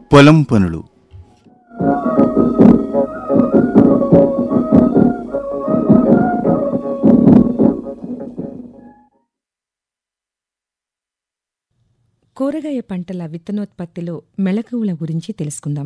పొలం పనులు. కూరగాయ పంటల విత్తనోత్పత్తిలో మెళకువల గురించి తెలుసుకుందాం.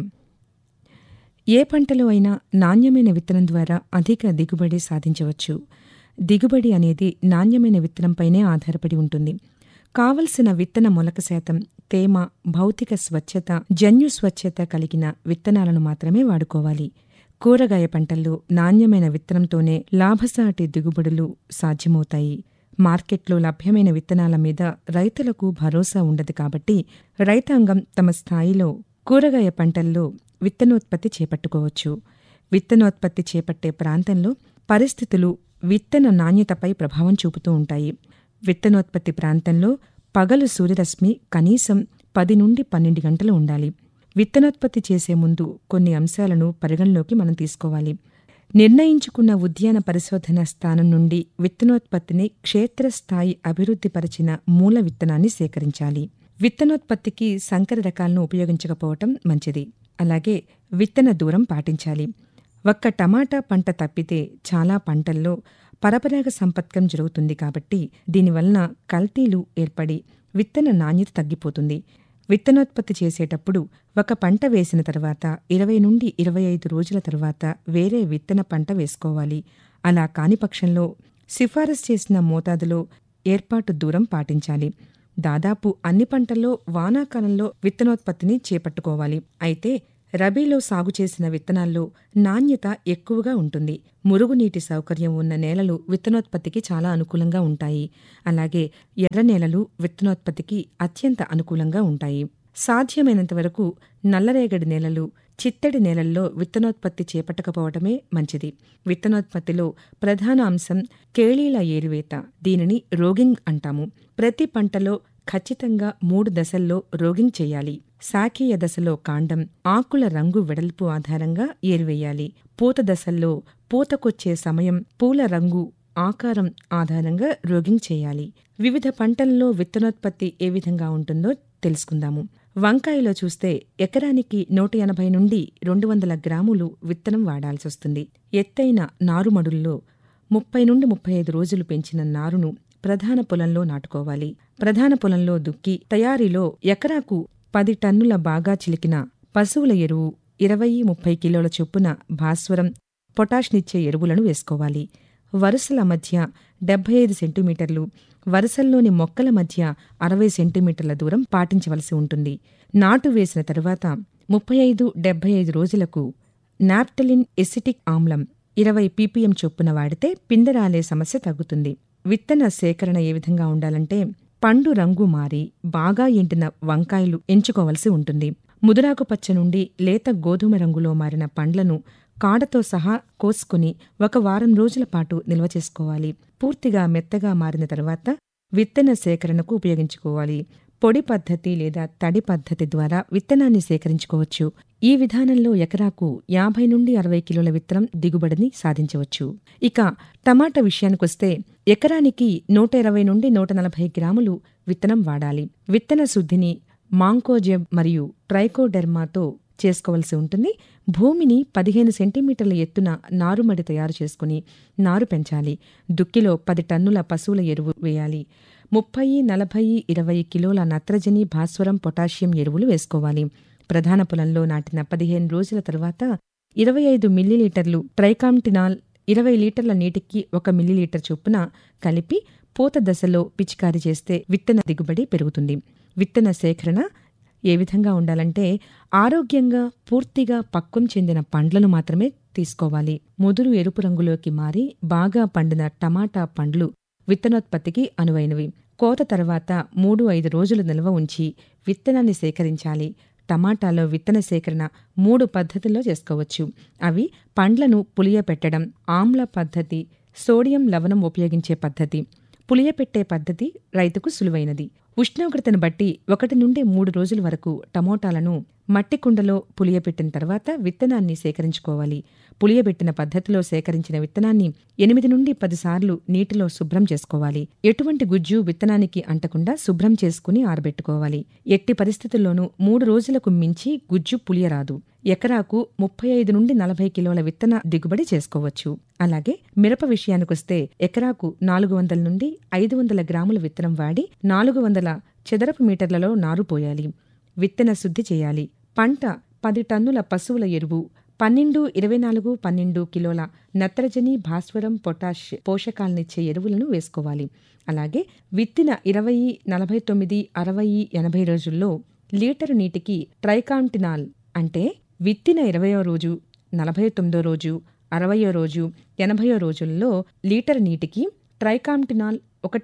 ఏ పంటలో అయినా నాణ్యమైన విత్తనం ద్వారా అధిక దిగుబడి సాధించవచ్చు. దిగుబడి అనేది నాణ్యమైన విత్తనంపైనే ఆధారపడి ఉంటుంది. కావలసిన విత్తన మొలక శాతం, తేమ, భౌతిక స్వచ్ఛత, జన్యు స్వచ్ఛత కలిగిన విత్తనాలను మాత్రమే వాడుకోవాలి. కూరగాయ పంటల్లో నాణ్యమైన విత్తనంతోనే లాభసాటి దిగుబడులు సాధ్యమవుతాయి. మార్కెట్లో లభ్యమైన విత్తనాల మీద రైతులకు భరోసా ఉండదు కాబట్టి రైతాంగం తమ స్థాయిలో కూరగాయ పంటల్లో విత్తనోత్పత్తి చేపట్టుకోవచ్చు. విత్తనోత్పత్తి చేపట్టే ప్రాంతంలో పరిస్థితులు విత్తన నాణ్యతపై ప్రభావం చూపుతూ ఉంటాయి. విత్తనోత్పత్తి ప్రాంతంలో పగలు సూర్యరశ్మి కనీసం 10 నుండి 12 గంటలు ఉండాలి. విత్తనోత్పత్తి చేసే ముందు కొన్ని అంశాలను పరిగణలోకి మనం తీసుకోవాలి. నిర్ణయించుకున్న ఉద్యాన పరిశోధన స్థానం నుండి విత్తనోత్పత్తిని క్షేత్రస్థాయి అభివృద్ధిపరిచిన మూల విత్తనాన్ని సేకరించాలి. విత్తనోత్పత్తికి సంకర రకాలను ఉపయోగించకపోవటం మంచిది. అలాగే విత్తన దూరం పాటించాలి. ఒక్క టమాటా పంట తప్పితే చాలా పంటల్లో పరపరాగ సంపర్కం జరుగుతుంది కాబట్టి దీనివలన కల్తీలు ఏర్పడి విత్తన నాణ్యత తగ్గిపోతుంది. విత్తనోత్పత్తి చేసేటప్పుడు ఒక పంట వేసిన తర్వాత 20 నుండి 25 రోజుల తర్వాత వేరే విత్తన పంట వేసుకోవాలి. అలా కాని పక్షంలో సిఫారసు చేసిన మోతాదులో ఏర్పాటు దూరం పాటించాలి. దాదాపు అన్ని పంటల్లో వానాకాలంలో విత్తనోత్పత్తిని చేపట్టుకోవాలి. అయితే రబీలో సాగు చేసిన విత్తనాల్లో నాణ్యత ఎక్కువగా ఉంటుంది. మురుగునీటి సౌకర్యం ఉన్న నేలలు విత్తనోత్పత్తికి చాలా అనుకూలంగా ఉంటాయి. అలాగే ఎర్ర నేలలు విత్తనోత్పత్తికి అత్యంత అనుకూలంగా ఉంటాయి. సాధ్యమైనంత వరకు నల్లరేగడి నేలలు, చిత్తడి నేలల్లో విత్తనోత్పత్తి చేపట్టకపోవటమే మంచిది. విత్తనోత్పత్తిలో ప్రధాన అంశం కేళీల ఏరివేత. దీనిని రోగింగ్ అంటాము. ప్రతి పంటలో ఖచ్చితంగా 3 దశల్లో రోగింగ్ చేయాలి. శాఖీయ దశలో కాండం, ఆకుల రంగు వెడల్పు ఆధారంగా ఏరివేయాలి. పూత దశల్లో పూతకొచ్చే సమయం, పూల రంగు, ఆకారం ఆధారంగా రోగింగ్ చేయాలి. వివిధ పంటల్లో విత్తనోత్పత్తి ఏ విధంగా ఉంటుందో తెలుసుకుందాము. వంకాయలో చూస్తే ఎకరానికి 180 నుండి 200 గ్రాములు విత్తనం వాడాల్సొస్తుంది. ఎత్తైన నారుమడుల్లో 30 నుండి 35 రోజులు పెంచిన నారును ప్రధాన పొలంలో నాటుకోవాలి. ప్రధాన పొలంలో దుక్కి తయారీలో ఎకరాకు 10 టన్నుల బాగా చిలికిన పశువుల ఎరువు, 20-30 కిలోల చొప్పున భాస్వరం, పొటాష్నిచ్చే ఎరువులను వేసుకోవాలి. వరుసల మధ్య 75 సెంటీమీటర్లు, వరుసల్లోని మొక్కల మధ్య 60 సెంటీమీటర్ల దూరం పాటించవలసి ఉంటుంది. నాటు వేసిన తరువాత 35-75 రోజులకు నాప్టలిన్ ఎసిటిక్ ఆమ్లం 20 ppm చొప్పున వాడితే పిందెరాలే సమస్య తగ్గుతుంది. విత్తన సేకరణ ఏ విధంగా ఉండాలంటే పండు రంగు మారి బాగా ఎండిన వంకాయలు ఎంచుకోవలసి ఉంటుంది. ముదురాకుపచ్చ నుండి లేత గోధుమ రంగులో మారిన పండ్లను కాడతో సహా కోసుకుని 1 వారం రోజుల పాటు నిల్వ చేసుకోవాలి. పూర్తిగా మెత్తగా మారిన తర్వాత విత్తన సేకరణకు ఉపయోగించుకోవాలి. పొడి పద్ధతి లేదా తడి పద్ధతి ద్వారా విత్తనాన్ని సేకరించుకోవచ్చు. ఈ విధానంలో ఎకరాకు 50 నుండి 60 కిలోల విత్తనం దిగుబడిని సాధించవచ్చు. ఇక టమాటా విషయానికొస్తే ఎకరానికి 120 నుండి 140 గ్రాములు విత్తనం వాడాలి. విత్తన శుద్ధిని మాంకోజెబ్ మరియు ట్రైకోడెర్మాతో చేసుకోవలసి ఉంటుంది. భూమిని 15 సెంటీమీటర్ల ఎత్తున నారుమడి తయారు చేసుకుని నారు పెంచాలి. దుక్కిలో 10 టన్నుల పశువుల ఎరువు వేయాలి. 30, 40, 20 కిలోల నత్రజని, భాస్వరం, పొటాషియం ఎరువులు వేసుకోవాలి. ప్రధాన పొలంలో నాటిన 15 రోజుల తర్వాత 25 మిల్లీలీటర్లు ట్రైకామ్టినాల్ 20 లీటర్ల నీటికి 1 మిల్లీలీటర్ చొప్పున కలిపి పూత దశలో పిచికారీ చేస్తే విత్తన దిగుబడి పెరుగుతుంది. విత్తన సేకరణ ఏ విధంగా ఉండాలంటే ఆరోగ్యంగా పూర్తిగా పక్వం చెందిన పండ్లను మాత్రమే తీసుకోవాలి. ముదురు ఎరుపు రంగులోకి మారి బాగా పండిన టమాటా పండ్లు విత్తనోత్పత్తికి అనువైనవి. కోత తర్వాత 3-5 రోజులు నిల్వ ఉంచి విత్తనాన్ని సేకరించాలి. టమాటాలో విత్తన సేకరణ 3 పద్ధతుల్లో చేసుకోవచ్చు. అవి పండ్లను పులియపెట్టడం, ఆమ్ల పద్ధతి, సోడియం లవణం ఉపయోగించే పద్ధతి. పులియపెట్టే పద్ధతి రైతుకు సులువైనది. ఉష్ణోగ్రతను బట్టి 1 నుండి 3 రోజుల వరకు టమోటాలను మట్టి కుండలో పులియబెట్టిన తర్వాత విత్తనాన్ని సేకరించుకోవాలి. పులియబెట్టిన పద్ధతిలో సేకరించిన విత్తనాన్ని 8 నుండి 10 సార్లు నీటిలో శుభ్రం చేసుకోవాలి. ఎటువంటి గుజ్జు విత్తనానికి అంటకుండా శుభ్రం చేసుకుని ఆరబెట్టుకోవాలి. ఎట్టి పరిస్థితుల్లోనూ 3 రోజులకు మించి గుజ్జు పులియరాదు. ఎకరాకు 35 నుండి 40 కిలోల విత్తన దిగుబడి చేసుకోవచ్చు. అలాగే మిరప విషయానికొస్తే ఎకరాకు 400 నుండి 500 గ్రాముల విత్తనం వాడి 400 చదరపు మీటర్లలో నారు పోయాలి. విత్తన శుద్ధి చేయాలి. పంట 10 టన్నుల పశువుల ఎరువు, 12, 24, 12 కిలోల నత్రజని, భాస్వరం, పొటాష్ పోషకాలనిచ్చే ఎరువులను వేసుకోవాలి. అలాగే విత్తిన 20, 49, 60, 80 రోజుల్లో లీటరు నీటికి ట్రైకాంటినాల్ అంటే విత్తిన 20వ రోజు, 49వ రోజు, 60వ రోజు, 80వ రోజుల్లో లీటరు నీటికి ట్రైకాంటినాల్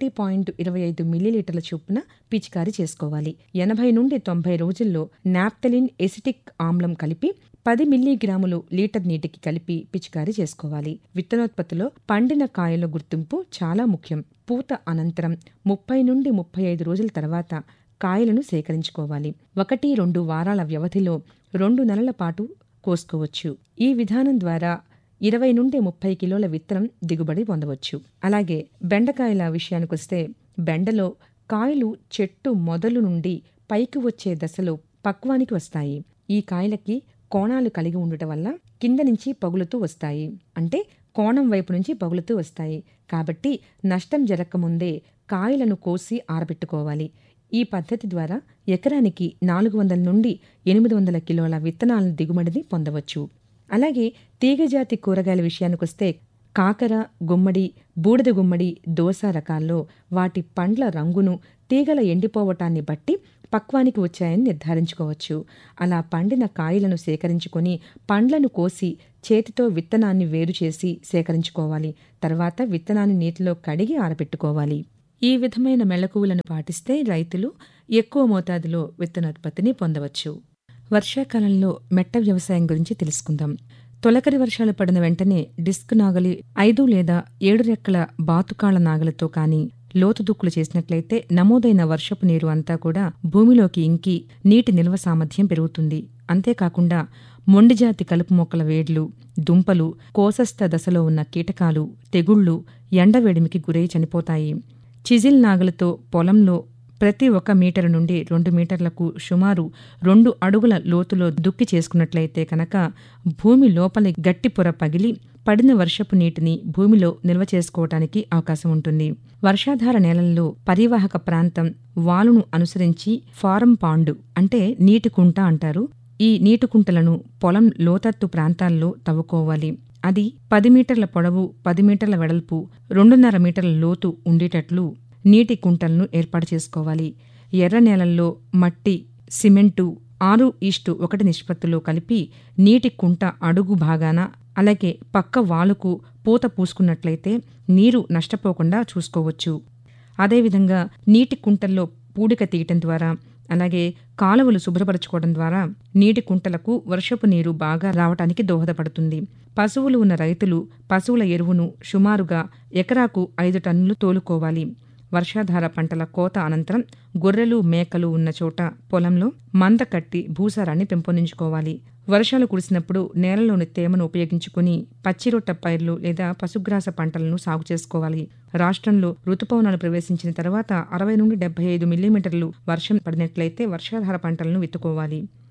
1.25 మిల్లీలీటర్ల చొప్పున పిచికారీ చేసుకోవాలి. 80 నుండి 90 రోజుల్లో నాప్థలిన్ ఎసిటిక్ ఆమ్లం కలిపి 10 మిల్లీగ్రాములు లీటర్ నీటికి కలిపి పిచికారీ చేసుకోవాలి. విత్తనోత్పత్తిలో పండిన కాయల గుర్తింపు చాలా ముఖ్యం. పూత అనంతరం 30 నుండి 35 రోజుల తర్వాత కాయలను సేకరించుకోవాలి. 1-2 వారాల వ్యవధిలో 2 నెలల పాటు కోసుకోవచ్చు. ఈ విధానం ద్వారా 20 నుండి 30 కిలోల విత్తనం దిగుబడి పొందవచ్చు. అలాగే బెండకాయల విషయానికొస్తే బెండలో కాయలు చెట్టు మొదలు నుండి పైకి వచ్చే దశలో పక్వానికి వస్తాయి. ఈ కాయలకి కోణాలు కలిగి ఉండటం వల్ల కింద నుంచి పగులుతూ వస్తాయి. అంటే కోణం వైపు నుంచి పగులుతూ వస్తాయి. కాబట్టి నష్టం జరగకముందే కాయలను కోసి ఆరబెట్టుకోవాలి. ఈ పద్ధతి ద్వారా ఎకరానికి 400 నుండి 800 కిలోల విత్తనాల దిగుబడిని పొందవచ్చు. అలాగే తీగజాతి కూరగాయల విషయానికొస్తే కాకర, గుమ్మడి, బూడిద గుమ్మడి, దోస రకాల్లో వాటి పండ్ల రంగును, తీగల ఎండిపోవటాన్ని బట్టి పక్వానికి వచ్చాయని నిర్ధారించుకోవచ్చు. అలా పండిన కాయలను సేకరించుకొని పండ్లను కోసి చేతితో విత్తనాన్ని వేరు చేసి సేకరించుకోవాలి. తర్వాత విత్తనాన్ని నీటిలో కడిగి ఆరబెట్టుకోవాలి. ఈ విధమైన మెళకువలను పాటిస్తే రైతులు ఎక్కువ మోతాదులో విత్తనోత్పత్తిని పొందవచ్చు. వర్షాకాలంలో మెట్ట వ్యవసాయం గురించి తెలుసుకుందాం. తొలకరి వర్షాలు పడిన వెంటనే డిస్క్ నాగలి 5 లేదా 7 రెక్కల బాతుకాళ్ల నాగలితో కానీ లోతు దుక్కులు చేసినట్లయితే నమోదైన వర్షపు నీరు అంతా కూడా భూమిలోకి ఇంకి నీటి నిల్వ సామర్థ్యం పెరుగుతుంది. అంతేకాకుండా మొండిజాతి కలుపు మొక్కల వేడ్లు, దుంపలు, కోసస్థ దశలో ఉన్న కీటకాలు, తెగుళ్లు ఎండవేడిమికి గురై చనిపోతాయి. చిజిల్ నాగలితో పొలంలో ప్రతి 1 మీటరు నుండి 2 మీటర్లకు సుమారు 2 అడుగుల లోతులో దుక్కి చేసుకున్నట్లయితే కనుక భూమి లోపలి గట్టి పొర పగిలి పడిన వర్షపు నీటిని భూమిలో నిల్వ చేసుకోవటానికి అవకాశం ఉంటుంది. వర్షాధార నేలల్లో పరివాహక ప్రాంతం వాలును అనుసరించి ఫారం పాండు అంటే నీటి కుంట అంటారు. ఈ నీటి కుంటలను పొలం లోతట్టు ప్రాంతాల్లో తవ్వుకోవాలి. అది 10 మీటర్ల పొడవు, 10 మీటర్ల వెడల్పు, 2.5 మీటర్ల లోతు ఉండేటట్లు నీటి కుంటలను ఏర్పాటు చేసుకోవాలి. ఎర్ర నేలల్లో మట్టి, సిమెంటు 6:1 నిష్పత్తిలో కలిపి నీటి కుంట అడుగు భాగాన అలాగే పక్క వాలుకు పూత పూసుకున్నట్లయితే నీరు నష్టపోకుండా చూసుకోవచ్చు. అదేవిధంగా నీటి కుంటల్లో పూడిక తీయటం ద్వారా అలాగే కాలువలు శుభ్రపరచుకోవడం ద్వారా నీటి కుంటలకు వర్షపు నీరు బాగా రావటానికి దోహదపడుతుంది. పశువులు ఉన్న రైతులు పశువుల ఎరువును సుమారుగా ఎకరాకు 5 టన్నులు తోలుకోవాలి. వర్షాధార పంటల కోత అనంతరం గొర్రెలు, మేకలు ఉన్న చోట పొలంలో మంద కట్టి భూసారాన్ని పెంపొందించుకోవాలి. వర్షాలు కురిసినప్పుడు నేలలోని తేమను ఉపయోగించుకుని పచ్చిరొట్ట పైర్లు లేదా పశుగ్రాస పంటలను సాగు చేసుకోవాలి. రాష్ట్రంలో రుతుపవనాలు ప్రవేశించిన తర్వాత 60 నుండి 75 మిల్లీమీటర్లు వర్షం పడినట్లయితే వర్షాధార పంటలను విత్తుకోవాలి.